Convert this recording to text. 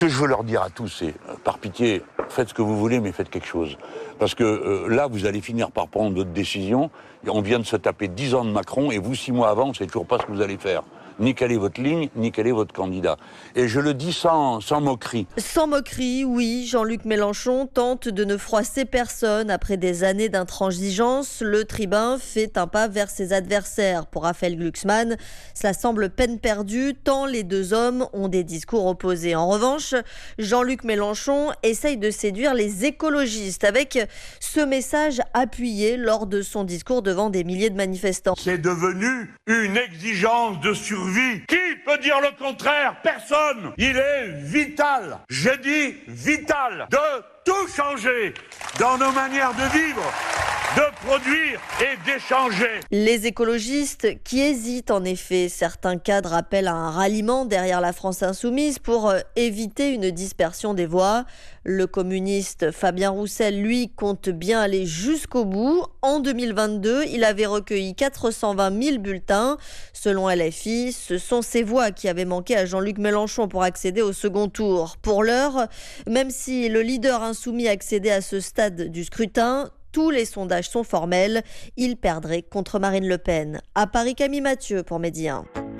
Ce que je veux leur dire à tous, c'est, par pitié, faites ce que vous voulez, mais faites quelque chose. Parce que là, vous allez finir par prendre d'autres décisions. On vient de se taper 10 ans de Macron, et vous, 6 mois avant, on ne sait toujours pas ce que vous allez faire. Ni quelle est votre ligne, ni quel est votre candidat. Et je le dis sans moquerie. Sans moquerie, oui, Jean-Luc Mélenchon tente de ne froisser personne. Après des années d'intransigeance, le tribun fait un pas vers ses adversaires. Pour Raphaël Glucksmann, cela semble peine perdue tant les deux hommes ont des discours opposés. En revanche, Jean-Luc Mélenchon essaye de séduire les écologistes avec ce message appuyé lors de son discours devant des milliers de manifestants. C'est devenu une exigence de survie. Qui peut dire le contraire? Personne. Il est vital, je dis vital, de tout changer dans nos manières de vivre, de produire et d'échanger. Les écologistes qui hésitent en effet. Certains cadres appellent à un ralliement derrière la France insoumise pour éviter une dispersion des voix. Le communiste Fabien Roussel, lui, compte bien aller jusqu'au bout. En 2022, il avait recueilli 420 000 bulletins. Selon LFI, ce sont ces voix qui avaient manqué à Jean-Luc Mélenchon pour accéder au second tour. Pour l'heure, même si le leader insoumis accédait à ce stade du scrutin, tous les sondages sont formels. Il perdrait contre Marine Le Pen. À Paris, Camille Mathieu pour Média 1.